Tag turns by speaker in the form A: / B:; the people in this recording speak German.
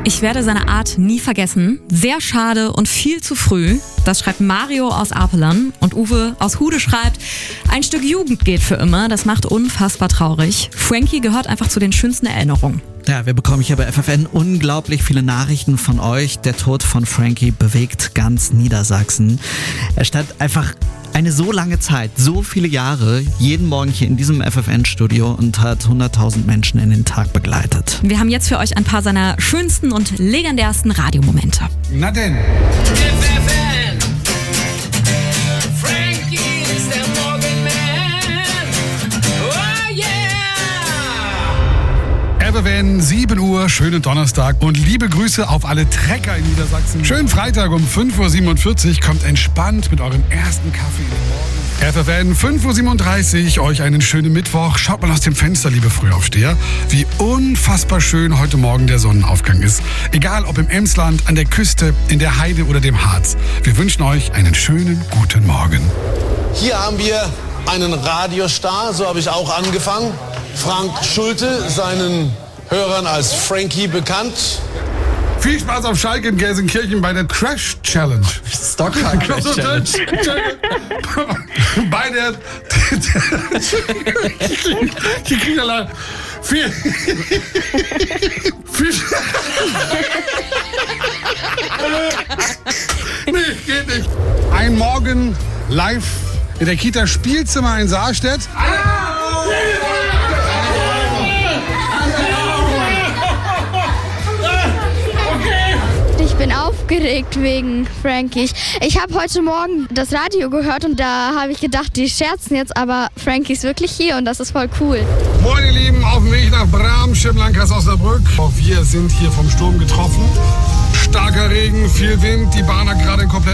A: Ich werde seine Art nie vergessen. Sehr schade und viel zu früh. Das schreibt Mario aus Apelern. Und Uwe aus Hude schreibt, ein Stück Jugend geht für immer. Das macht unfassbar traurig. Frankie gehört einfach zu den schönsten Erinnerungen.
B: Ja, wir bekommen hier bei FFN unglaublich viele Nachrichten von euch. Der Tod von Frankie bewegt ganz Niedersachsen. Er stand einfach eine so lange Zeit, so viele Jahre, jeden Morgen hier in diesem FFN-Studio und hat 100.000 Menschen in den Tag begleitet.
A: Wir haben jetzt für euch ein paar seiner schönsten und legendärsten Radiomomente.
C: Na denn.
D: FFN. Frankie ist der Morgenman. Oh yeah!
C: FFN, 7 Uhr, schönen Donnerstag und liebe Grüße auf alle Trecker in Niedersachsen. Schönen Freitag um 5.47 Uhr, kommt entspannt mit eurem ersten Kaffee in den Morgen. FFN, 5.37 Uhr, euch einen schönen Mittwoch. Schaut mal aus dem Fenster, liebe Frühaufsteher, wie unfassbar schön heute Morgen der Sonnenaufgang ist. Egal ob im Emsland, an der Küste, in der Heide oder dem Harz. Wir wünschen euch einen schönen guten Morgen.
E: Hier haben wir einen Radiostar, so habe ich auch angefangen. Frank Schulte, seinen Hörern als Frankie bekannt.
C: Viel Spaß auf Schalke in Gelsenkirchen bei der Crash Challenge.
B: Stockcar Crash Challenge.
C: Bei der ich krieg allein. Viel Nee, geht nicht. Ein Morgen live in der Kita Spielzimmer in Saarstedt.
F: Ich bin aufgeregt wegen Frankie. Ich habe heute Morgen das Radio gehört und da habe ich gedacht, die scherzen jetzt, aber Frankie ist wirklich hier und das ist voll cool.
C: Moin ihr Lieben, auf dem Weg nach Bramschirm, Landkreis Osnabrück. Auch wir sind hier vom Sturm getroffen. Starker Regen, viel Wind, die Bahn hat gerade den Komplett